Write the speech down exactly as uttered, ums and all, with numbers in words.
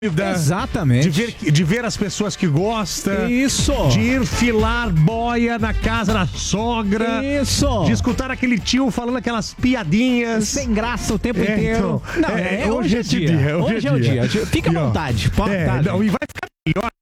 Da, Exatamente. De ver, de ver as pessoas que gostam. Isso. De ir filar boia na casa da sogra. Isso. De escutar aquele tio falando aquelas piadinhas. Sem graça o tempo É, inteiro. então, não, é, é, hoje é dia. Hoje é o dia. Fica à E, ó, vontade. Pode é, vontade. não, e vai ficar melhor.